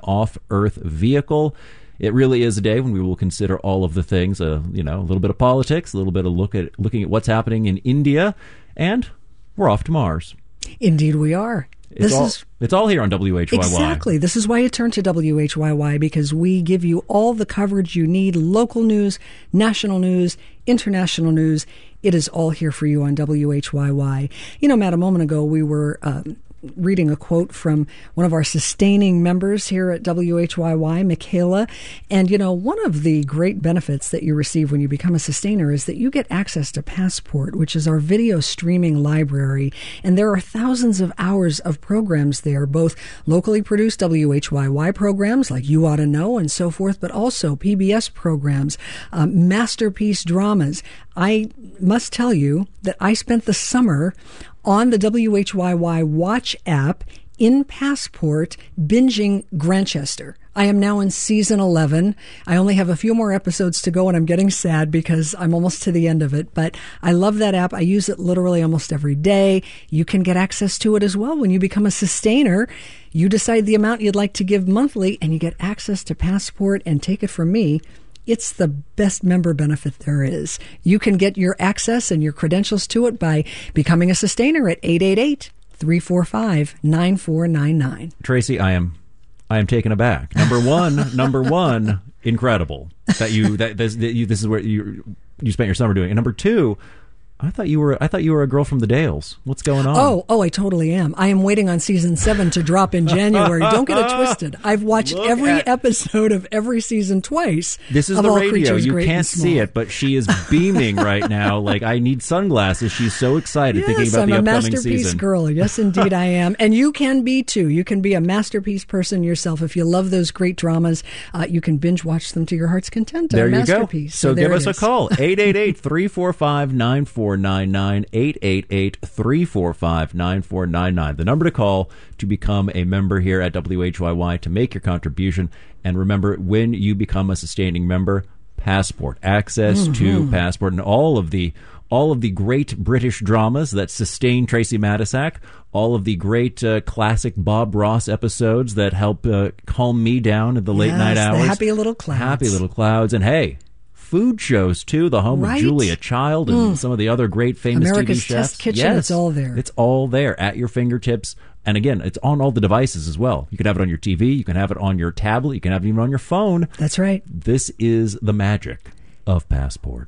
off-Earth vehicle. It really is a day when we will consider all of the things, a little bit of politics, a little bit of looking at what's happening in India, and we're off to Mars. Indeed we are. It's all here on WHYY. Exactly. This is why you turn to WHYY, because we give you all the coverage you need, local news, national news, international news. It is all here for you on WHYY. Matt, a moment ago we were reading a quote from one of our sustaining members here at WHYY, Michaela. And, one of the great benefits that you receive when you become a sustainer is that you get access to Passport, which is our video streaming library. And there are thousands of hours of programs there, both locally produced WHYY programs like You Ought to Know and so forth, but also PBS programs, masterpiece dramas. I must tell you that I spent the summer on the WHYY Watch app in Passport, binging Grantchester. I am now in season 11. I only have a few more episodes to go, and I'm getting sad because I'm almost to the end of it. But I love that app. I use it literally almost every day. You can get access to it as well when you become a sustainer. You decide the amount you'd like to give monthly, and you get access to Passport. And take it from me, it's the best member benefit there is. You can get your access and your credentials to it by becoming a sustainer at 888-345-9499. Tracy, I am taken aback. Number one, incredible that this is where you spent your summer doing. And number two, I thought you were a girl from the Dales. What's going on? Oh, I totally am. I am waiting on season 7 to drop in January. Don't get it twisted. I've watched every episode of every season twice. This is the radio. You can't see it, but she is beaming right now. Like, I need sunglasses. She's so excited thinking about the upcoming season. I'm a masterpiece girl. Yes, indeed I am. And you can be too. You can be a masterpiece person yourself. If you love those great dramas, you can binge watch them to your heart's content. There you Masterpiece. go. So give us a call. 888-345-9499. 888-345-9499. The number to call to become a member here at WHYY to make your contribution. And remember, when you become a sustaining member, Passport, access to Passport, and all of the great British dramas that sustain Tracy Matisak, all of the great classic Bob Ross episodes that help calm me down at the late night hours. The Happy Little Clouds. Happy Little Clouds. And hey, food shows too, the home of Julia Child and some of the other great famous America's TV chefs. Test Kitchen, it's all there. It's all there at your fingertips. And again, it's on all the devices as well. You can have it on your TV, you can have it on your tablet, you can have it even on your phone. That's right. This is the magic of Passport.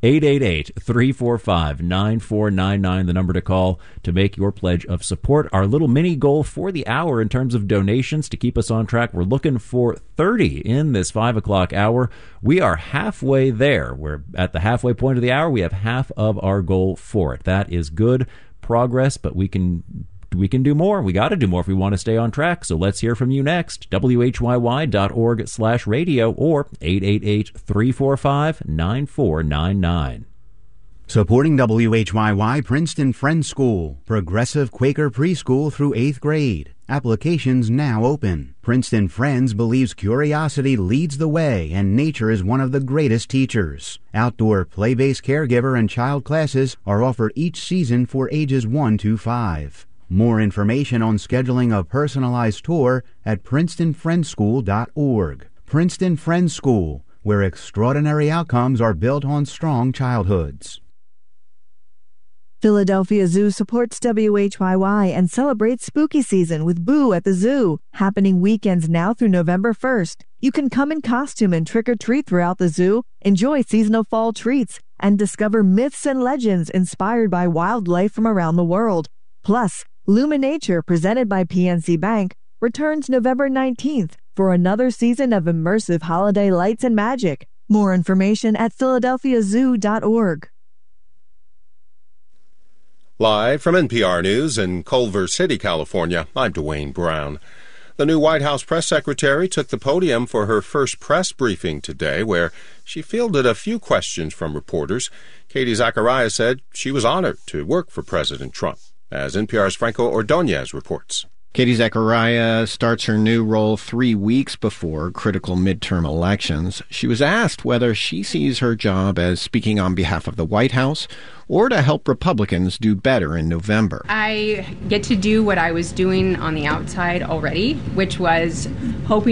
888-345-9499, the number to call to make your pledge of support. Our little mini goal for the hour in terms of donations to keep us on track, we're looking for 30 in this 5 o'clock hour. We are halfway there. We're at the halfway point of the hour. We have half of our goal for it. That is good progress, but we can do more. We got to do more if we want to stay on track. So let's hear from you next. WHYY.org/radio or 888-345-9499. Supporting WHYY Princeton Friends School, progressive Quaker preschool through 8th grade. Applications now open. Princeton Friends believes curiosity leads the way and nature is one of the greatest teachers. Outdoor play-based caregiver and child classes are offered each season for ages 1 to 5. More information on scheduling a personalized tour at PrincetonFriendsSchool.org. Princeton Friends School, where extraordinary outcomes are built on strong childhoods. Philadelphia Zoo supports WHYY and celebrates spooky season with Boo at the Zoo, happening weekends now through November 1st. You can come in costume and trick-or-treat throughout the zoo, enjoy seasonal fall treats, and discover myths and legends inspired by wildlife from around the world. Plus, Luminature, presented by PNC Bank, returns November 19th for another season of immersive holiday lights and magic. More information at PhiladelphiaZoo.org. Live from NPR News in Culver City, California, I'm Dwayne Brown. The new White House press secretary took the podium for her first press briefing today, where she fielded a few questions from reporters. Katie Zacharias said she was honored to work for President Trump. As NPR's Franco Ordonez reports. Katie Zacharias starts her new role 3 weeks before critical midterm elections. She was asked whether she sees her job as speaking on behalf of the White House or to help Republicans do better in November. I get to do what I was doing on the outside already, which was hoping